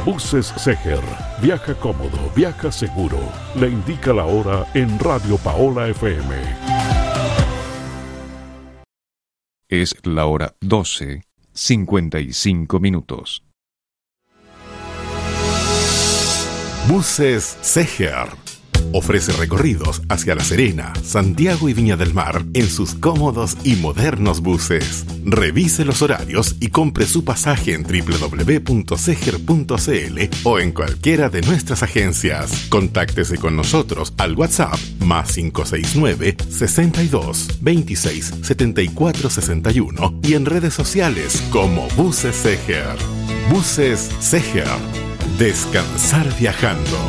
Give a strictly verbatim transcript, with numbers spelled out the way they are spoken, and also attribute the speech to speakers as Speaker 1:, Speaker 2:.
Speaker 1: Buses Seger. Viaja cómodo, viaja seguro. Le indica la hora en Radio Paola F M.
Speaker 2: Es la hora doce, cincuenta y cinco minutos.
Speaker 3: Buses Seger ofrece recorridos hacia La Serena, Santiago y Viña del Mar en sus cómodos y modernos buses. Revise los horarios y compre su pasaje en doble u doble u doble u punto seger punto c l o en cualquiera de nuestras agencias. Contáctese con nosotros al WhatsApp más cinco seis nueve, sesenta y dos, veintiséis, setenta y cuatro sesenta y uno y en redes sociales como Buses Seger. Buses Seger. Descansar viajando.